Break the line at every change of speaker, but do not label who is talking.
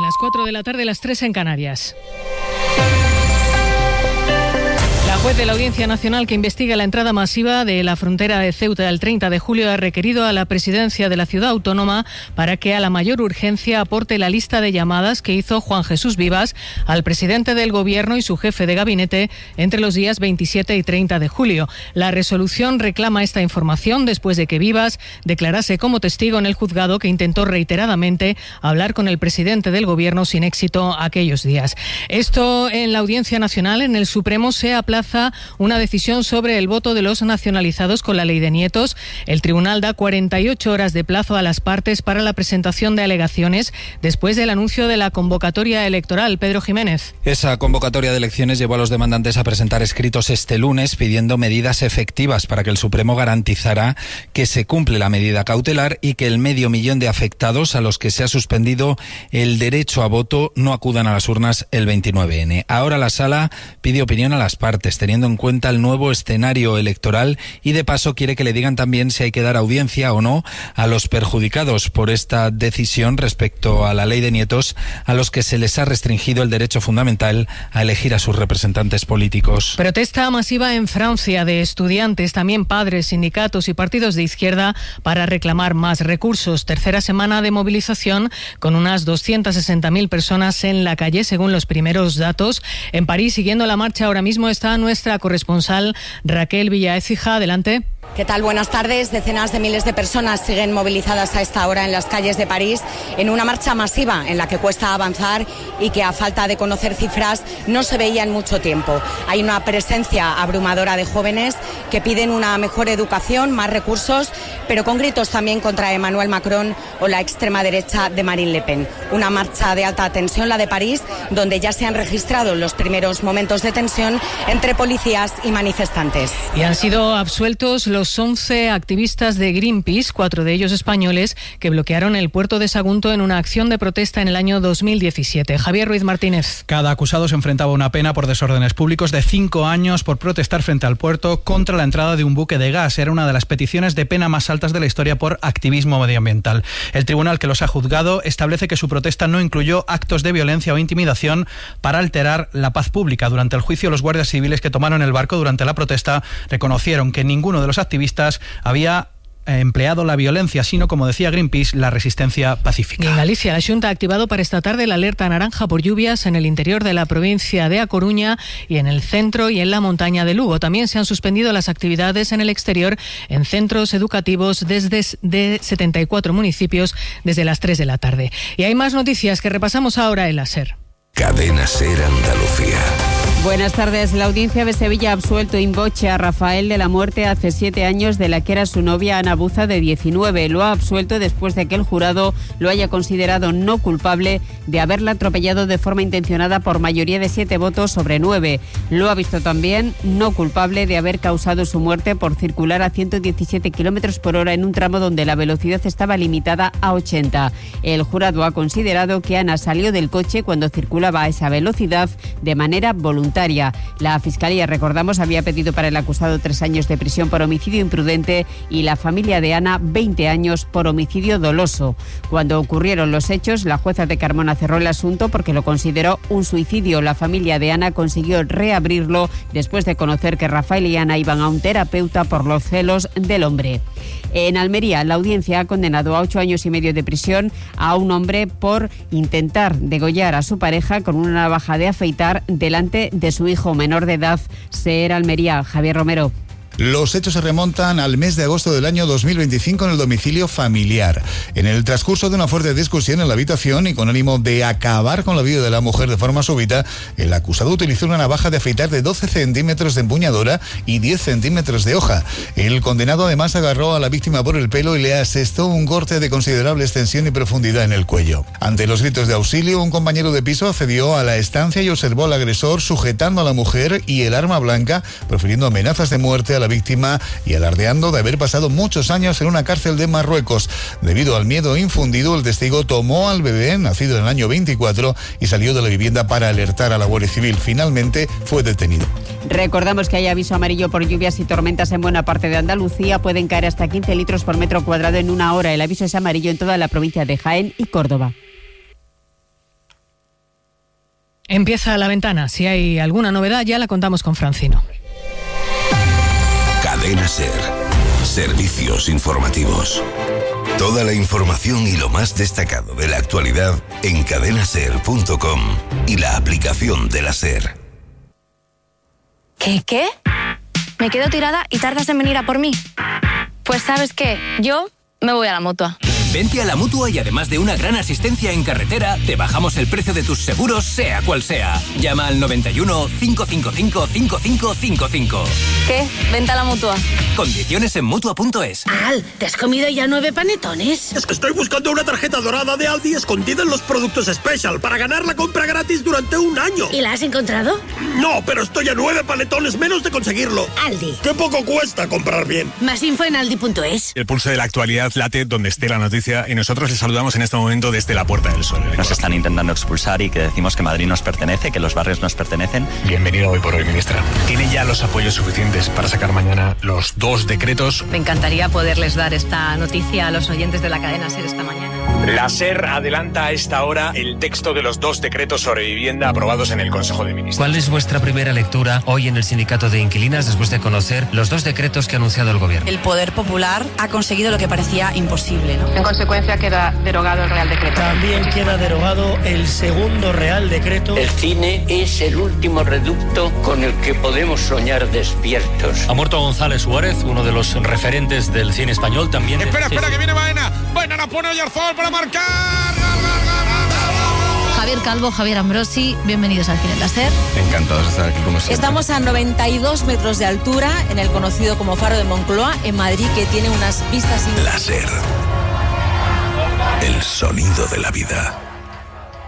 Las 4 de la tarde, las 3 en Canarias. La juez de la Audiencia Nacional que investiga la entrada masiva de la frontera de Ceuta el 30 de julio ha requerido a la presidencia de la ciudad autónoma para que a la mayor urgencia aporte la lista de llamadas que hizo Juan Jesús Vivas al presidente del Gobierno y su jefe de gabinete entre los días 27 y 30 de julio. La resolución reclama esta información después de que Vivas declarase como testigo en el juzgado que intentó reiteradamente hablar con el presidente del Gobierno sin éxito aquellos días. Esto en la Audiencia Nacional. En el Supremo se aplaza una decisión sobre el voto de los nacionalizados con la ley de nietos. El tribunal da 48 horas de plazo a las partes para la presentación de alegaciones después del anuncio de la convocatoria electoral. Pedro Jiménez.
Esa convocatoria de elecciones llevó a los demandantes a presentar escritos este lunes pidiendo medidas efectivas para que el Supremo garantizara que se cumple la medida cautelar y que el 500.000 de afectados a los que se ha suspendido el derecho a voto no acudan a las urnas el 29N. Ahora la Sala pide opinión a las partes, teniendo en cuenta el nuevo escenario electoral, y de paso quiere que le digan también si hay que dar audiencia o no a los perjudicados por esta decisión respecto a la ley de nietos, a los que se les ha restringido el derecho fundamental a elegir a sus representantes políticos.
Protesta masiva en Francia de estudiantes, también padres, sindicatos y partidos de izquierda para reclamar más recursos. Tercera semana de movilización con unas 260.000 personas en la calle según los primeros datos. En París, siguiendo la marcha ahora mismo, está nuestra corresponsal Raquel Villaécija. Adelante.
¿Qué tal? Buenas tardes. Decenas de miles de personas siguen movilizadas a esta hora en las calles de París en una marcha masiva en la que cuesta avanzar y que, a falta de conocer cifras, no se veía en mucho tiempo. Hay una presencia abrumadora de jóvenes que piden una mejor educación, más recursos, pero con gritos también contra Emmanuel Macron o la extrema derecha de Marine Le Pen. Una marcha de alta tensión, la de París, donde ya se han registrado los primeros momentos de tensión entre policías y manifestantes.
Y han sido absueltos los 11 activistas de Greenpeace, 4 de ellos españoles, que bloquearon el puerto de Sagunto en una acción de protesta en el año 2017. Javier Ruiz Martínez.
Cada acusado se enfrentaba a una pena por desórdenes públicos de 5 años por protestar frente al puerto contra la entrada de un buque de gas. Era una de las peticiones de pena más altas de la historia por activismo medioambiental. El tribunal que los ha juzgado establece que su protesta no incluyó actos de violencia o intimidación para alterar la paz pública. Durante el juicio, los guardias civiles que tomaron el barco durante la protesta reconocieron que ninguno de los activistas había empleado la violencia, sino, como decía Greenpeace, la resistencia pacífica.
Y en Galicia, la Xunta ha activado para esta tarde la alerta naranja por lluvias en el interior de la provincia de A Coruña y en el centro y en la montaña de Lugo. También se han suspendido las actividades en el exterior en centros educativos de 74 municipios desde las 3 de la tarde. Y hay más noticias que repasamos ahora en la SER.
Cadena SER Andalucía.
Buenas tardes. La audiencia de Sevilla ha absuelto in voce a Rafael de la muerte hace 7 años de la que era su novia Ana Buza, de 19. Lo ha absuelto después de que el jurado lo haya considerado no culpable de haberla atropellado de forma intencionada por mayoría de 7 votos sobre 9. Lo ha visto también no culpable de haber causado su muerte por circular a 117 kilómetros por hora en un tramo donde la velocidad estaba limitada a 80. El jurado ha considerado que Ana salió del coche cuando circulaba a esa velocidad de manera voluntaria. La Fiscalía, recordamos, había pedido para el acusado 3 años de prisión por homicidio imprudente y la familia de Ana 20 años por homicidio doloso. Cuando ocurrieron los hechos, la jueza de Carmona cerró el asunto porque lo consideró un suicidio. La familia de Ana consiguió reabrirlo después de conocer que Rafael y Ana iban a un terapeuta por los celos del hombre. En Almería, la audiencia ha condenado a 8 años y medio de prisión a un hombre por intentar degollar a su pareja con una navaja de afeitar delante de su hijo menor de edad. SER Almería, Javier Romero.
Los hechos se remontan al mes de agosto del año 2025 en el domicilio familiar. En el transcurso de una fuerte discusión en la habitación y con ánimo de acabar con la vida de la mujer de forma súbita, el acusado utilizó una navaja de afeitar de 12 centímetros de empuñadura y 10 centímetros de hoja. El condenado además agarró a la víctima por el pelo y le asestó un corte de considerable extensión y profundidad en el cuello. Ante los gritos de auxilio, un compañero de piso accedió a la estancia y observó al agresor sujetando a la mujer y el arma blanca, profiriendo amenazas de muerte a la víctima y alardeando de haber pasado muchos años en una cárcel de Marruecos. Debido al miedo infundido, el testigo tomó al bebé, nacido en el año 24, y salió de la vivienda para alertar a la Guardia Civil. Finalmente fue detenido.
Recordamos que hay aviso amarillo por lluvias y tormentas en buena parte de Andalucía. Pueden caer hasta 15 litros por metro cuadrado en una hora. El aviso es amarillo en toda la provincia de Jaén y Córdoba.
Empieza La Ventana. Si hay alguna novedad ya la contamos con Francino.
Cadena SER. Servicios informativos. Toda la información y lo más destacado de la actualidad en cadenaser.com y la aplicación de la SER.
¿Qué? Me quedo tirada y tardas en venir a por mí. Pues ¿sabes qué? Yo me voy a la Mutua.
Vente a la Mutua y además de una gran asistencia en carretera, te bajamos el precio de tus seguros, sea cual sea. Llama al 91 555 5555.
¿Qué? Vente a la Mutua.
Condiciones en Mutua.es.
Al, ¿te has comido ya 9 panetones?
Es que estoy buscando una tarjeta dorada de Aldi escondida en los productos Special para ganar la compra gratis durante un año.
¿Y la has encontrado?
No, pero estoy a 9 panetones menos de conseguirlo.
Aldi.
¡Qué poco cuesta comprar bien!
Más info en aldi.es.
El pulso de la actualidad late donde esté la noticia y nosotros les saludamos en este momento desde la Puerta del Sol.
Nos están intentando expulsar y que decimos que Madrid nos pertenece, que los barrios nos pertenecen.
Bienvenido Hoy por Hoy, ministra. ¿Tiene ya los apoyos suficientes para sacar mañana los 2 decretos?
Me encantaría poderles dar esta noticia a los oyentes de la cadena SER esta mañana.
La SER adelanta a esta hora el texto de los 2 decretos sobre vivienda aprobados en el Consejo de Ministros.
¿Cuál es vuestra primera lectura hoy en el Sindicato de Inquilinas después de conocer los 2 decretos que ha anunciado el Gobierno?
El Poder Popular ha conseguido lo que parecía imposible, ¿no?
En consecuencia queda derogado el Real Decreto.
También queda derogado el segundo Real Decreto.
El cine es el último reducto con el que podemos soñar despiertos.
Ha muerto González Suárez, uno de los referentes del cine español también.
Espera, que viene Baena. Baena la pone Oyarzabal para marcar.
Javier Calvo, Javier Ambrosi, bienvenidos al Cine en la SER.
Encantados de estar aquí como siempre.
Estamos a 92 metros de altura en el conocido como Faro de Moncloa, en Madrid, que tiene unas vistas...
La SER. El sonido de la vida.